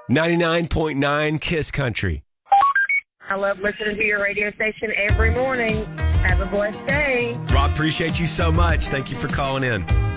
99.9 Kiss Country. I love listening to your radio station every morning. Have a blessed day. Rob, appreciate you so much. Thank you for calling in.